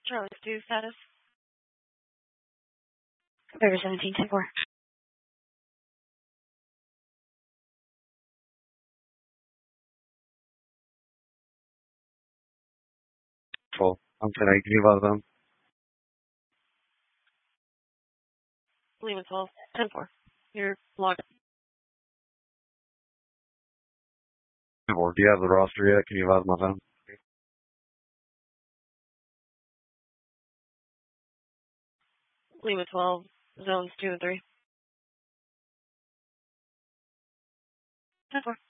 Charlie 2 status. Bear 17-10-4. Full. I'm 10-8. Can you advise them? Lima 12, 10-4. You're logged. 10-4. Do you have the roster yet? Can you advise my phone? Lima 12, zones 2 and 3. 10-4.